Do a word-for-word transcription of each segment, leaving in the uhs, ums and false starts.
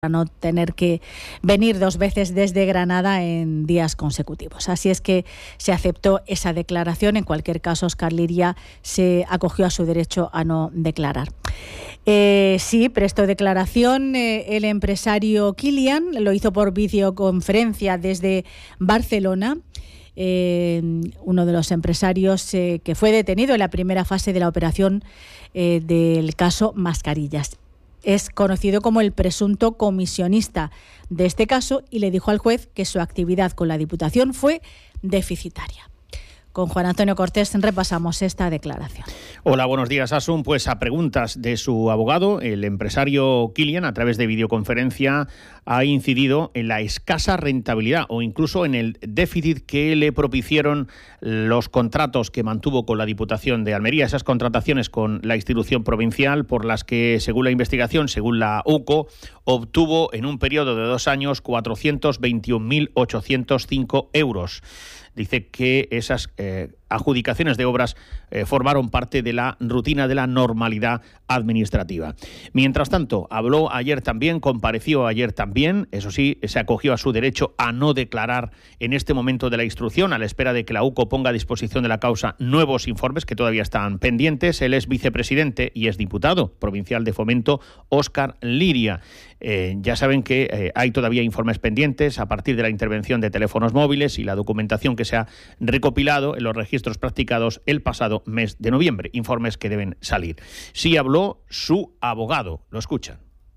para no tener que venir dos veces desde Granada en días consecutivos. Así es que se aceptó esa declaración. En cualquier caso, Óscar Liria se acogió a su derecho a no declarar. Eh, sí, prestó declaración eh, el empresario Kilian, lo hizo por videoconferencia desde Barcelona. Eh, uno de los empresarios eh, que fue detenido en la primera fase de la operación eh, del caso Mascarillas. Es conocido como el presunto comisionista de este caso y le dijo al juez que su actividad con la Diputación fue deficitaria. Con Juan Antonio Cortés repasamos esta declaración. Hola, buenos días, Asun. Pues a preguntas de su abogado, el empresario Kilian, a través de videoconferencia, ha incidido en la escasa rentabilidad o incluso en el déficit que le propiciaron los contratos que mantuvo con la Diputación de Almería, esas contrataciones con la institución provincial por las que, según la investigación, según la U C O, obtuvo en un periodo de dos años cuatrocientos veintiún mil ochocientos cinco euros. Dice que esas eh, adjudicaciones de obras eh, formaron parte de la rutina de la normalidad administrativa. Mientras tanto, habló ayer también, compareció ayer también, eso sí, se acogió a su derecho a no declarar en este momento de la instrucción, a la espera de que la U C O ponga a disposición de la causa nuevos informes que todavía están pendientes. Él es vicepresidente y es diputado provincial de Fomento, Óscar Liria. Eh, ya saben que eh, hay todavía informes pendientes a partir de la intervención de teléfonos móviles y la documentación que se ha recopilado en los registros practicados el pasado mes de noviembre, informes que deben salir. Sí habló su abogado, lo escuchan.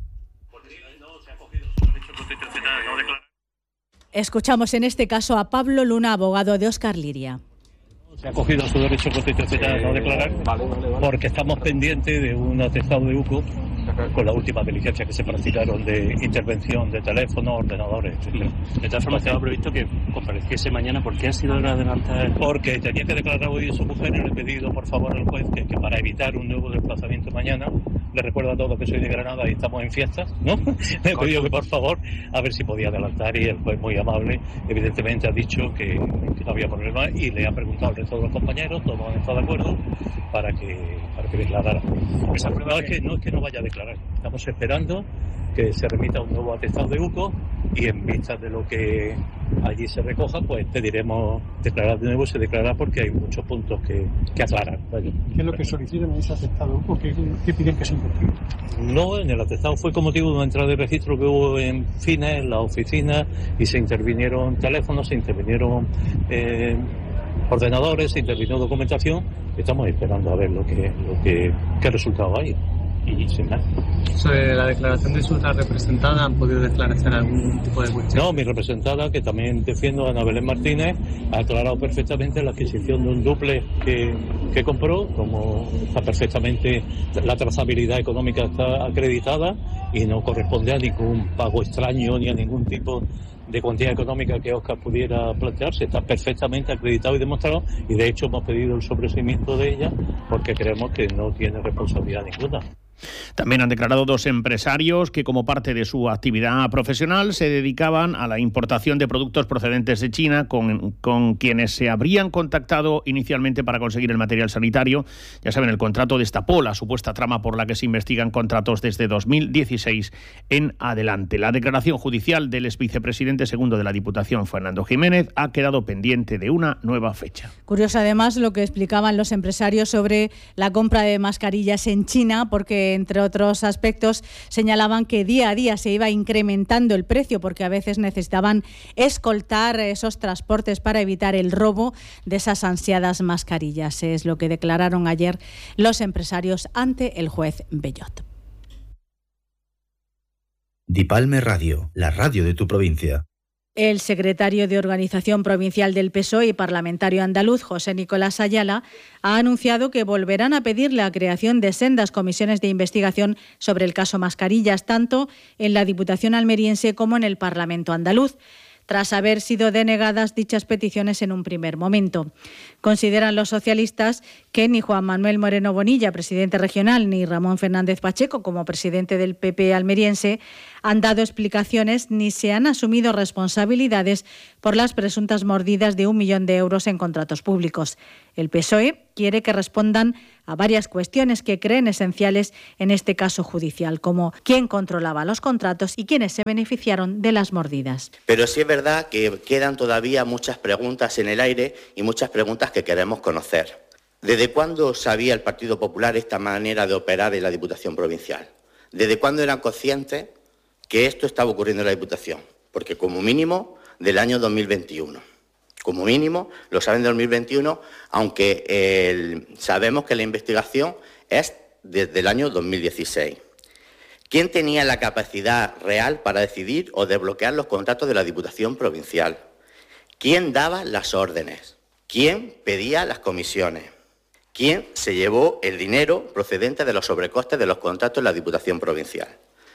Escuchamos en este caso a Pablo Luna, abogado de Óscar Liria. Se ha cogido su derecho constitucional a no declarar porque estamos pendientes de un atestado de U C O con las últimas diligencias que se practicaron de intervención de teléfonos, ordenadores, etcétera. De todas formas, estaba previsto que compareciese mañana. ¿Por qué ha sido hora de adelantar? Porque tenía que declarar hoy su mujer y le he pedido por favor al juez que, que para evitar un nuevo desplazamiento mañana, le recuerdo a todos que soy de Granada y estamos en fiestas, ¿no? Le he pedido que por favor a ver si podía adelantar y el juez muy amable evidentemente ha dicho que, que no había problema y le ha preguntado al resto de los compañeros, todos han estado de acuerdo para que, para que declarara. No es que, no es que no vaya a declarar. Estamos esperando que se remita un nuevo atestado de U C O y en vista de lo que allí se recoja, pues pediremos declarar de nuevo. Se declarará porque hay muchos puntos que, que aclarar. ¿Qué es lo que solicitan en ese atestado de U C O? ¿Qué, qué piden que se incumpla? No, en el atestado fue con motivo de una entrada de registro que hubo en FINES, en la oficina, y se intervinieron teléfonos, se intervinieron eh, ordenadores, se intervino documentación. Estamos esperando a ver lo que, lo que qué resultado hay. Y sin más. Sobre la declaración de su representada, ¿han podido declarar algún tipo de cuestión? No, mi representada, que también defiendo, Ana Belén Martínez, ha aclarado perfectamente la adquisición de un duple que, que compró, como está perfectamente, la trazabilidad económica está acreditada y no corresponde a ningún pago extraño ni a ningún tipo de cuantía económica que Óscar pudiera plantearse. Está perfectamente acreditado y demostrado y de hecho hemos pedido el sobreseimiento de ella porque creemos que no tiene responsabilidad ninguna. También han declarado dos empresarios que, como parte de su actividad profesional, se dedicaban a la importación de productos procedentes de China, con, con quienes se habrían contactado inicialmente para conseguir el material sanitario. Ya saben, el contrato destapó la supuesta trama por la que se investigan contratos desde dos mil dieciséis en adelante. La declaración judicial del ex vicepresidente segundo de la Diputación, Fernando Jiménez, ha quedado pendiente de una nueva fecha. Curioso además lo que explicaban los empresarios sobre la compra de mascarillas en China, porque entre otros aspectos señalaban que día a día se iba incrementando el precio porque a veces necesitaban escoltar esos transportes para evitar el robo de esas ansiadas mascarillas. Es lo que declararon ayer los empresarios ante el juez Bellot. Dipalme Radio, la radio de tu provincia. El secretario de Organización Provincial del P S O E y parlamentario andaluz, José Nicolás Ayala, ha anunciado que volverán a pedir la creación de sendas comisiones de investigación sobre el caso Mascarillas, tanto en la Diputación almeriense como en el Parlamento andaluz, tras haber sido denegadas dichas peticiones en un primer momento. Consideran los socialistas que ni Juan Manuel Moreno Bonilla, presidente regional, ni Ramón Fernández Pacheco, como presidente del P P almeriense, han dado explicaciones ni se han asumido responsabilidades por las presuntas mordidas de un millón de euros en contratos públicos. El P S O E quiere que respondan a varias cuestiones que creen esenciales en este caso judicial, como quién controlaba los contratos y quiénes se beneficiaron de las mordidas. Pero sí es verdad que quedan todavía muchas preguntas en el aire y muchas preguntas que queremos conocer. ¿Desde cuándo sabía el Partido Popular esta manera de operar en la Diputación Provincial? ¿Desde cuándo eran conscientes que esto estaba ocurriendo en la Diputación? Porque como mínimo del año dos mil veintiuno. Como mínimo lo saben del dos mil veintiuno, aunque el, sabemos que la investigación es desde el año dos mil dieciséis. ¿Quién tenía la capacidad real para decidir o desbloquear los contratos de la Diputación Provincial? ¿Quién daba las órdenes? ¿Quién pedía las comisiones? ¿Quién se llevó el dinero procedente de los sobrecostes de los contratos en la Diputación Provincial?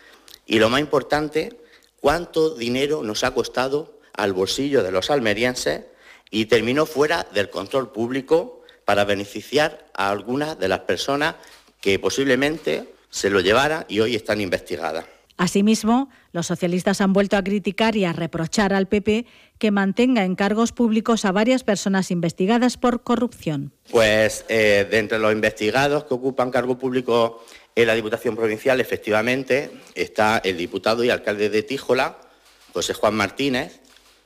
Y lo más importante, ¿cuánto dinero nos ha costado al bolsillo de los almerienses y terminó fuera del control público para beneficiar a algunas de las personas que posiblemente se lo llevaran y hoy están investigadas? Asimismo, los socialistas han vuelto a criticar y a reprochar al P P que mantenga en cargos públicos a varias personas investigadas por corrupción. Pues eh, de entre los investigados que ocupan cargo público en la Diputación Provincial, efectivamente, está el diputado y alcalde de Tíjola, José Juan Martínez,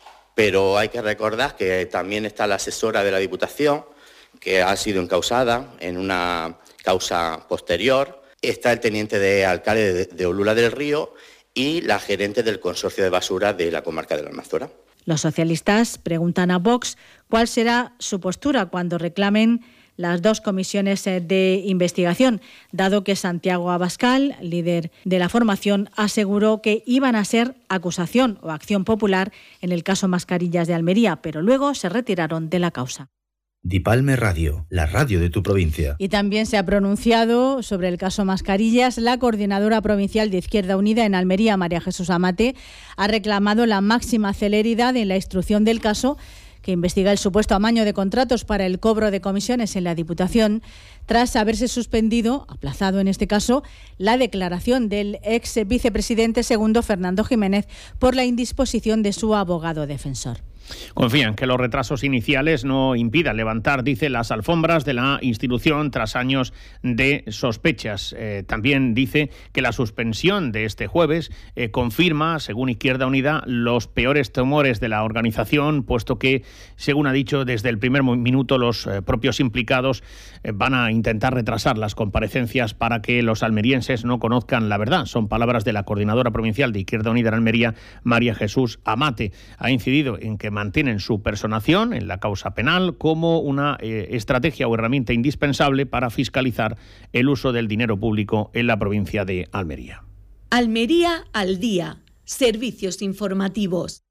pero hay que recordar que también está la asesora de la Diputación, que ha sido encausada en una causa posterior. Está el teniente de alcalde de, de Olula del Río y la gerente del consorcio de basura de la comarca de la Almanzora. Los socialistas preguntan a Vox cuál será su postura cuando reclamen las dos comisiones de investigación, dado que Santiago Abascal, líder de la formación, aseguró que iban a ser acusación o acción popular en el caso Mascarillas de Almería, pero luego se retiraron de la causa. Dipalme Radio, la radio de tu provincia. Y también se ha pronunciado sobre el caso Mascarillas. La coordinadora provincial de Izquierda Unida en Almería, María Jesús Amate, ha reclamado la máxima celeridad en la instrucción del caso, que investiga el supuesto amaño de contratos para el cobro de comisiones en la Diputación, tras haberse suspendido, aplazado en este caso, la declaración del ex vicepresidente segundo Fernando Jiménez por la indisposición de su abogado defensor. Confían que los retrasos iniciales no impidan levantar, dice, las alfombras de la institución tras años de sospechas. Eh, también dice que la suspensión de este jueves eh, confirma, según Izquierda Unida, los peores temores de la organización, puesto que, según ha dicho, desde el primer minuto los eh, propios implicados eh, van a intentar retrasar las comparecencias para que los almerienses no conozcan la verdad. Son palabras de la coordinadora provincial de Izquierda Unida en Almería, María Jesús Amate. Ha incidido en que mantienen su personación en la causa penal como una eh, estrategia o herramienta indispensable para fiscalizar el uso del dinero público en la provincia de Almería. Almería al día. Servicios informativos.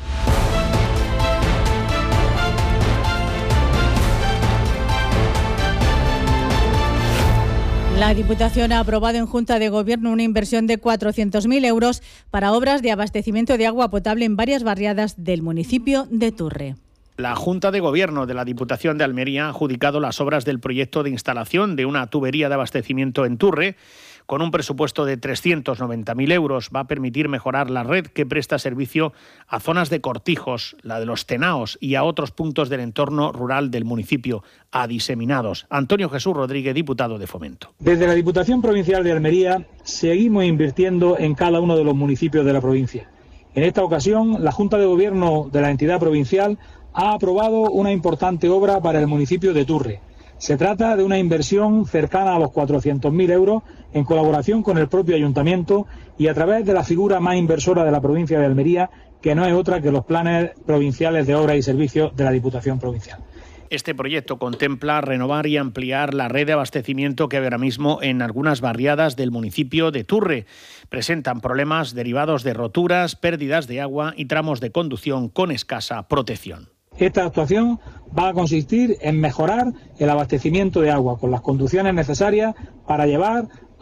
La Diputación ha aprobado en Junta de Gobierno una inversión de cuatrocientos mil euros para obras de abastecimiento de agua potable en varias barriadas del municipio de Turre. La Junta de Gobierno de la Diputación de Almería ha adjudicado las obras del proyecto de instalación de una tubería de abastecimiento en Turre. Con un presupuesto de trescientos noventa mil euros va a permitir mejorar la red que presta servicio a zonas de cortijos, la de los Tenaos y a otros puntos del entorno rural del municipio, a diseminados. Antonio Jesús Rodríguez, diputado de Fomento. Desde la Diputación Provincial de Almería seguimos invirtiendo en cada uno de los municipios de la provincia. En esta ocasión, la Junta de Gobierno de la entidad provincial ha aprobado una importante obra para el municipio de Turre. Se trata de una inversión cercana a los cuatrocientos mil euros en colaboración con el propio ayuntamiento y a través de la figura más inversora de la provincia de Almería, que no es otra que los planes provinciales de obras y servicios de la Diputación Provincial. Este proyecto contempla renovar y ampliar la red de abastecimiento que ahora mismo en algunas barriadas del municipio de Turre presentan problemas derivados de roturas, pérdidas de agua y tramos de conducción con escasa protección. Esta actuación va a consistir en mejorar el abastecimiento de agua con las conducciones necesarias para llevar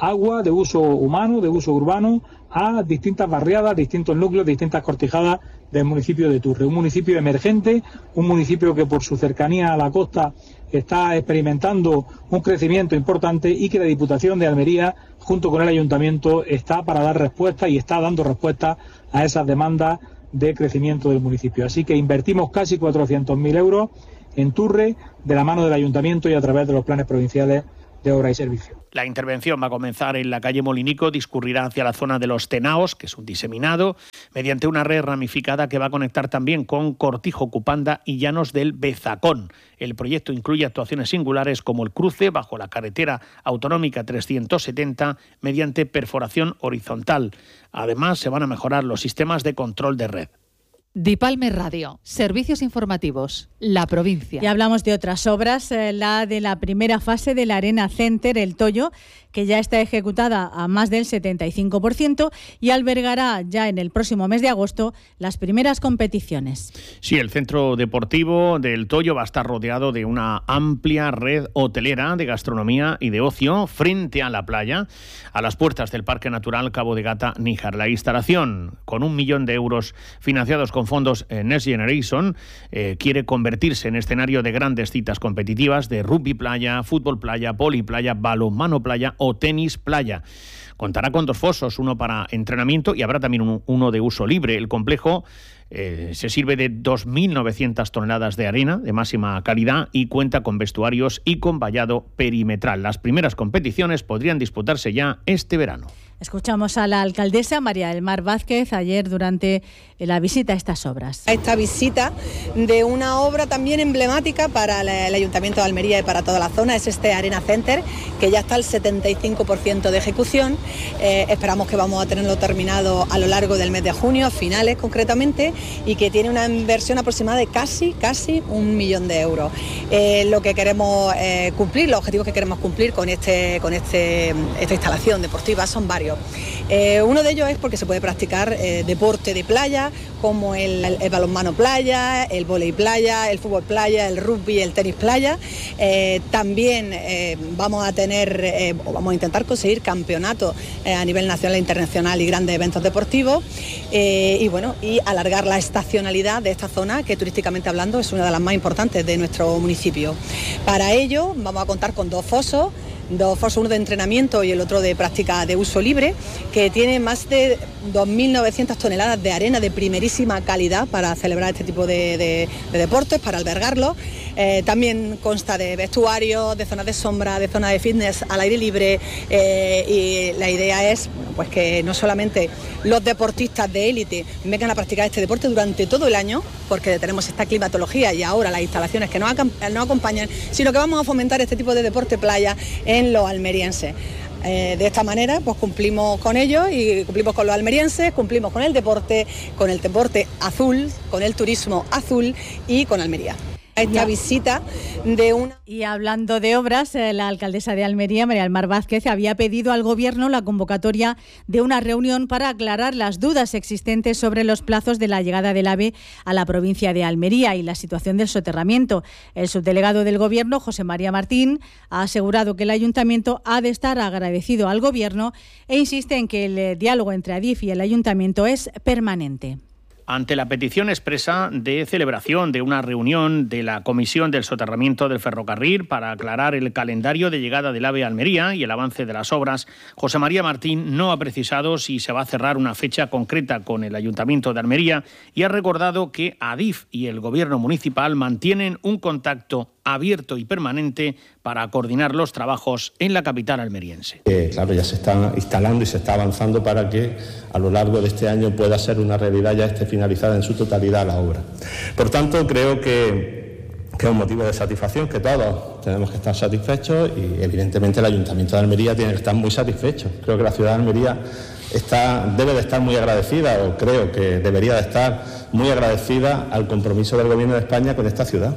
agua de uso humano, de uso urbano, a distintas barriadas, distintos núcleos, distintas cortijadas del municipio de Turre. Un municipio emergente, un municipio que por su cercanía a la costa está experimentando un crecimiento importante y que la Diputación de Almería, junto con el Ayuntamiento, está para dar respuesta y está dando respuesta a esas demandas de crecimiento del municipio. Así que invertimos casi cuatrocientos mil euros en Turre, de la mano del Ayuntamiento y a través de los planes provinciales de obra y servicio. La intervención va a comenzar en la calle Molinico, discurrirá hacia la zona de los Tenaos, que es un diseminado, mediante una red ramificada que va a conectar también con Cortijo, Cupanda y Llanos del Bezacón. El proyecto incluye actuaciones singulares como el cruce bajo la carretera autonómica trescientos setenta mediante perforación horizontal. Además, se van a mejorar los sistemas de control de red. Dipalme Radio, servicios informativos, la provincia. Y hablamos de otras obras, eh, la de la primera fase de la Arena Center, el Toyo, que ya está ejecutada a más del setenta y cinco por ciento y albergará ya en el próximo mes de agosto las primeras competiciones. Sí, el centro deportivo del Toyo va a estar rodeado de una amplia red hotelera de gastronomía y de ocio frente a la playa, a las puertas del Parque Natural Cabo de Gata-Níjar. La instalación, con un millón de euros financiados con fondos Next Generation, eh, quiere convertirse en escenario de grandes citas competitivas de rugby playa, fútbol playa, poli playa, balonmano playa o tenis playa. Contará con dos fosos, uno para entrenamiento y habrá también un, uno de uso libre. El complejo eh, se sirve de dos mil novecientas toneladas de arena de máxima calidad y cuenta con vestuarios y con vallado perimetral. Las primeras competiciones podrían disputarse ya este verano. Escuchamos a la alcaldesa María del Mar Vázquez ayer durante la visita a estas obras. Esta visita de una obra también emblemática para el Ayuntamiento de Almería y para toda la zona es este Arena Center, que ya está al setenta y cinco por ciento de ejecución. Eh, esperamos que vamos a tenerlo terminado a lo largo del mes de junio, a finales concretamente, y que tiene una inversión aproximada de casi, casi un millón de euros. Eh, lo que queremos eh, cumplir, los objetivos que queremos cumplir con, este, con este, esta instalación deportiva son varios. Eh, uno de ellos es porque se puede practicar eh, deporte de playa, como el, el, el balonmano playa, el vóley playa, el fútbol playa, el rugby, el tenis playa. Eh, también eh, vamos a tener, eh, o vamos a intentar conseguir campeonatos eh, a nivel nacional e internacional y grandes eventos deportivos. Eh, y bueno, y alargar la estacionalidad de esta zona, que turísticamente hablando es una de las más importantes de nuestro municipio. Para ello vamos a contar con dos fosos, dos fosos, uno de entrenamiento y el otro de práctica de uso libre, que tiene más de dos mil novecientas toneladas de arena de primerísima calidad para celebrar este tipo de, de, de deportes, para albergarlos. Eh, también consta de vestuarios, de zonas de sombra, de zonas de fitness al aire libre, eh, y la idea es pues que no solamente los deportistas de élite vengan a practicar este deporte durante todo el año, porque tenemos esta climatología y ahora las instalaciones que nos, nos acompañan, sino que vamos a fomentar este tipo de deporte playa en los almerienses. Eh, de esta manera pues cumplimos con ellos y cumplimos con los almerienses, cumplimos con el deporte, con el deporte azul, con el turismo azul y con Almería. Esta visita de una... Y hablando de obras, eh, la alcaldesa de Almería, María del Mar Vázquez, había pedido al Gobierno la convocatoria de una reunión para aclarar las dudas existentes sobre los plazos de la llegada del AVE a la provincia de Almería y la situación del soterramiento. El subdelegado del Gobierno, José María Martín, ha asegurado que el Ayuntamiento ha de estar agradecido al Gobierno e insiste en que el eh, diálogo entre Adif y el Ayuntamiento es permanente. Ante la petición expresa de celebración de una reunión de la Comisión del Soterramiento del Ferrocarril para aclarar el calendario de llegada del AVE a Almería y el avance de las obras, José María Martín no ha precisado si se va a cerrar una fecha concreta con el Ayuntamiento de Almería y ha recordado que Adif y el Gobierno municipal mantienen un contacto abierto y permanente para coordinar los trabajos en la capital almeriense. Eh, claro, ya se están instalando y se está avanzando para que a lo largo de este año pueda ser una realidad, ya esté finalizada en su totalidad la obra. Por tanto, creo que, que es un motivo de satisfacción, que todos tenemos que estar satisfechos y evidentemente el Ayuntamiento de Almería tiene que estar muy satisfecho. Creo que la ciudad de Almería está, debe de estar muy agradecida, o creo que debería de estar muy agradecida al compromiso del Gobierno de España con esta ciudad,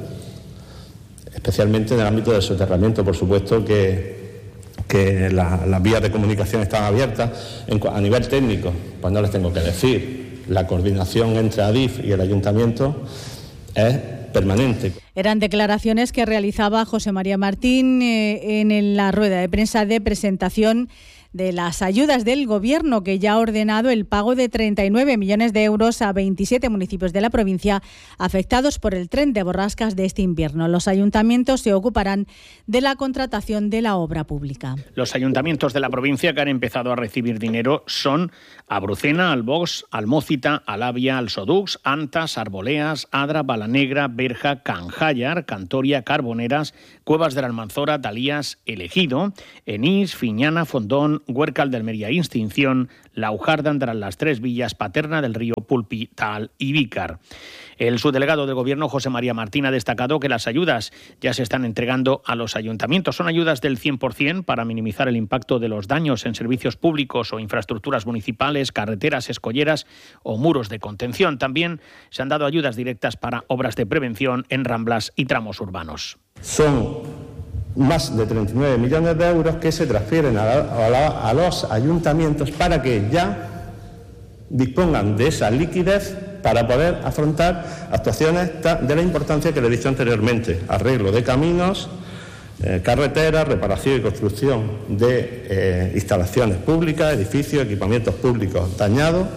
especialmente en el ámbito del soterramiento. Por supuesto que, que la, las vías de comunicación están abiertas. En, a nivel técnico, pues no les tengo que decir, la coordinación entre Adif y el Ayuntamiento es permanente. Eran declaraciones que realizaba José María Martín eh, en la rueda de prensa de presentación de las ayudas del Gobierno, que ya ha ordenado el pago de treinta y nueve millones de euros a veintisiete municipios de la provincia afectados por el tren de borrascas de este invierno. Los ayuntamientos se ocuparán de la contratación de la obra pública. Los ayuntamientos de la provincia que han empezado a recibir dinero son Abrucena, Albox, Almócita, Alavia, Alsodux, Antas, Arboleas, Adra, Balanegra, Berja, Canjallar, Cantoria, Carboneras, Cuevas de la Almanzora, Talías, El Ejido, Enís, Fiñana, Fondón, Huércal de Almería, Instinción, Laujarda, Andrán, Las Tres Villas, Paterna del Río, Pulpi, Tal y Vícar. El subdelegado de Gobierno, José María Martín, ha destacado que las ayudas ya se están entregando a los ayuntamientos. Son ayudas del cien por ciento para minimizar el impacto de los daños en servicios públicos o infraestructuras municipales, carreteras, escolleras o muros de contención. También se han dado ayudas directas para obras de prevención en ramblas y tramos urbanos. Son más de treinta y nueve millones de euros que se transfieren a, la, a, la, a los ayuntamientos para que ya dispongan de esa liquidez para poder afrontar actuaciones de la importancia que le he dicho anteriormente: arreglo de caminos, eh, carreteras, reparación y construcción de eh, instalaciones públicas, edificios, equipamientos públicos dañados,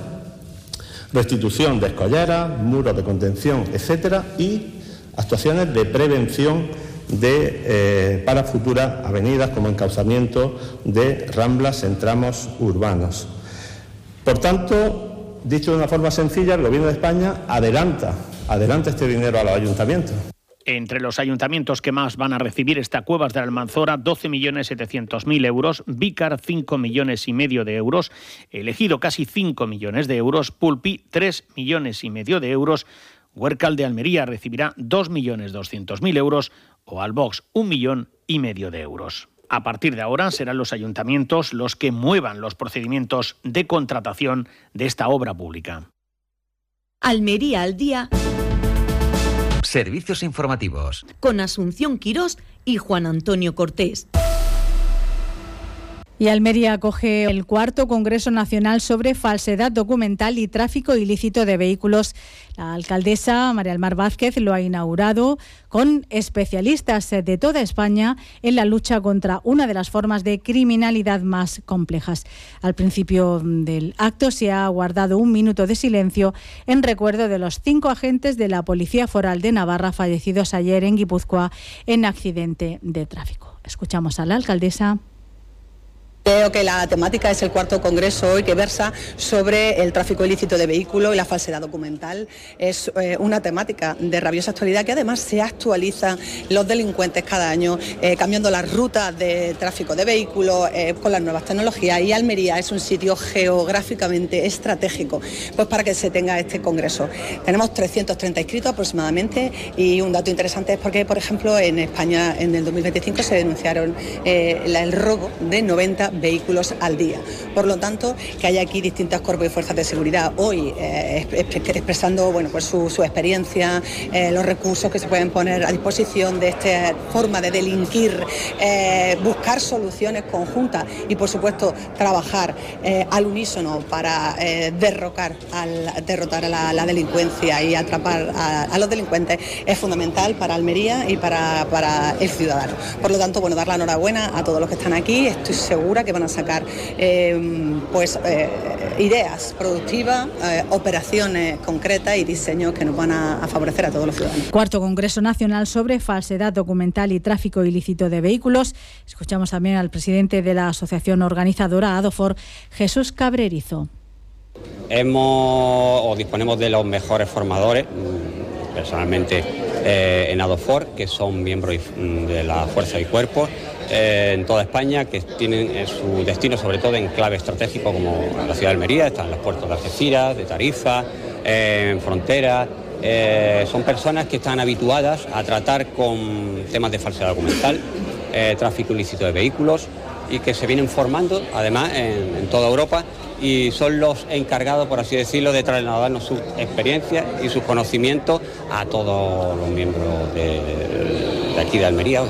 restitución de escolleras, muros de contención, etcétera, y actuaciones de prevención de, eh, para futuras avenidas, como encauzamiento de ramblas en tramos urbanos. Por tanto, dicho de una forma sencilla, el Gobierno de España adelanta, adelanta este dinero a los ayuntamientos. Entre los ayuntamientos que más van a recibir está Cuevas de la Almanzora, doce millones setecientos mil euros, Vícar, cinco millones y medio de euros, El Ejido, casi cinco millones de euros, Pulpi, tres millones y medio de euros, Huércal de Almería recibirá dos millones doscientos mil euros o Albox, un millón y medio de euros. A partir de ahora serán los ayuntamientos los que muevan los procedimientos de contratación de esta obra pública. Almería al día. Servicios informativos. Con Asunción Quirós y Juan Antonio Cortés. Y Almería acoge el cuarto Congreso Nacional sobre Falsedad Documental y Tráfico Ilícito de Vehículos. La alcaldesa María del Mar Vázquez lo ha inaugurado con especialistas de toda España en la lucha contra una de las formas de criminalidad más complejas. Al principio del acto se ha guardado un minuto de silencio en recuerdo de los cinco agentes de la Policía Foral de Navarra fallecidos ayer en Guipúzcoa en accidente de tráfico. Escuchamos a la alcaldesa. Creo que la temática es el cuarto congreso hoy, que versa sobre el tráfico ilícito de vehículos y la falsedad documental. Es eh, una temática de rabiosa actualidad que además se actualiza los delincuentes cada año, eh, cambiando las rutas de tráfico de vehículos eh, con las nuevas tecnologías, y Almería es un sitio geográficamente estratégico pues para que se tenga este congreso. Tenemos trescientos treinta inscritos aproximadamente, y un dato interesante es porque, por ejemplo, en España en el dos mil veinticinco se denunciaron eh, el robo de noventa vehículos al día. Por lo tanto, que haya aquí distintas cuerpos y fuerzas de seguridad hoy eh, expresando bueno, pues su, su experiencia, eh, los recursos que se pueden poner a disposición de esta forma de delinquir, eh, buscar soluciones conjuntas y, por supuesto, trabajar eh, al unísono para eh, derrocar al, derrotar a la, la delincuencia y atrapar a, a los delincuentes, es fundamental para Almería y para, para el ciudadano. Por lo tanto, bueno, dar la enhorabuena a todos los que están aquí. Estoy segura que van a sacar eh, pues eh, ideas productivas, eh, operaciones concretas y diseños que nos van a, a favorecer a todos los ciudadanos. Cuarto Congreso Nacional sobre Falsedad Documental y Tráfico Ilícito de Vehículos. Escuchamos también al presidente de la asociación organizadora ADOFOR, Jesús Cabrerizo. Hemos o disponemos de los mejores formadores, personalmente eh, en ADOFOR, que son miembros de la Fuerza y Cuerpos, Eh, en toda España, que tienen eh, su destino sobre todo en clave estratégico como la ciudad de Almería. Están los puertos de Algeciras, de Tarifa, eh, en frontera. Eh, son personas que están habituadas a tratar con temas de falsedad documental, eh, tráfico ilícito de vehículos, y que se vienen formando además en, en toda Europa, y son los encargados, por así decirlo, de trasladarnos sus experiencias y sus conocimientos a todos los miembros de, de aquí de Almería.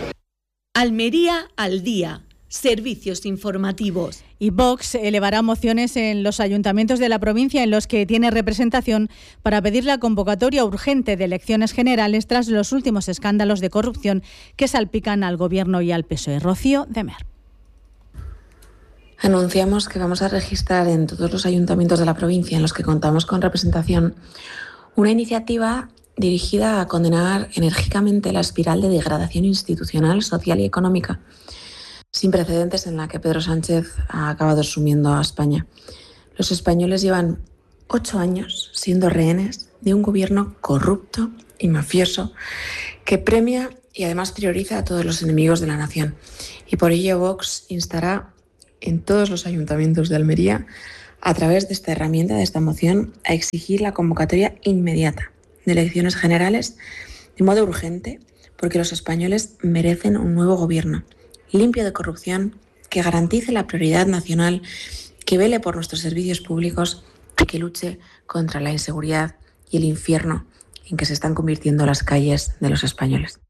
Almería al día. Servicios informativos. Y Vox elevará mociones en los ayuntamientos de la provincia en los que tiene representación para pedir la convocatoria urgente de elecciones generales tras los últimos escándalos de corrupción que salpican al Gobierno y al P S O E. Rocío de Mer. Anunciamos que vamos a registrar en todos los ayuntamientos de la provincia en los que contamos con representación una iniciativa dirigida a condenar enérgicamente la espiral de degradación institucional, social y económica sin precedentes en la que Pedro Sánchez ha acabado sumiendo a España. Los españoles llevan ocho años siendo rehenes de un gobierno corrupto y mafioso que premia y además prioriza a todos los enemigos de la nación. Y por ello Vox instará en todos los ayuntamientos de Almería, a través de esta herramienta, de esta moción, a exigir la convocatoria inmediata de elecciones generales de modo urgente, porque los españoles merecen un nuevo gobierno limpio de corrupción, que garantice la prioridad nacional, que vele por nuestros servicios públicos y que luche contra la inseguridad y el infierno en que se están convirtiendo las calles de los españoles.